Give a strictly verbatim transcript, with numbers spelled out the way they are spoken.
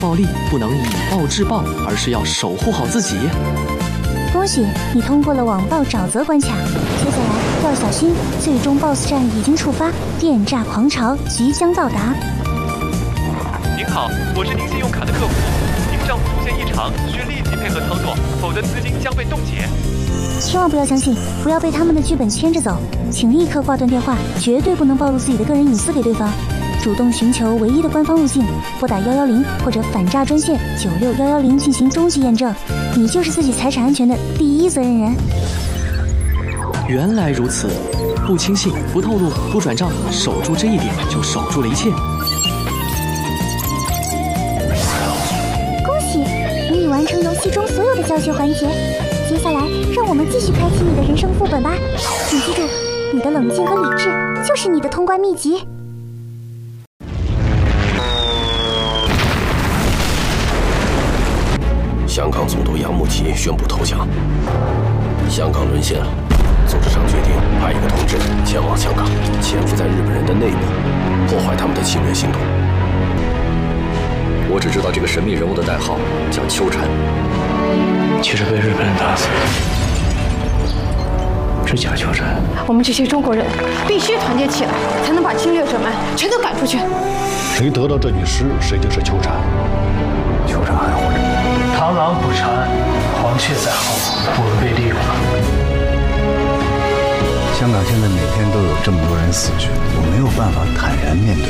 暴力不能以暴制暴，而是要守护好自己。 恭喜你通过了网暴沼泽关卡，接下来要小心，最终 B O S S 战已经触发，电诈狂潮即将到达。 您好，我是您信用卡的客服，您账户出现异常，需立即配合操作，否则资金将被冻结。 千万不要相信，不要被他们的剧本牵着走，请立刻挂断电话，绝对不能暴露自己的个人隐私给对方。主动寻求唯一的官方路径，拨打一一零或者反诈专线九六一一零进行终极验证，你就是自己财产安全的第一责任人。 原来如此，不轻信、不透露、不转账，守住这一点就守住了一切。 恭喜，你已完成游戏中所有的教学环节，接下来让我们继续开启你的人生副本吧。请记住，你的冷静和理智就是你的通关秘籍。 香港总督杨慕琦宣布投降，香港沦陷了。组织上决定派一个同志前往香港，潜伏在日本人的内部，破坏他们的侵略行动。 我只知道这个神秘人物的代号叫秋蝉， 其实被日本人打死是假秋蝉。 我们这些中国人必须团结起来，才能把侵略者们全都赶出去。 谁得到这女尸，谁就是秋蝉。 秋蝉还活着。螳螂捕蝉，黄雀在后，我们被利用了。 香港现在每天都有这么多人死去，我没有办法坦然面对。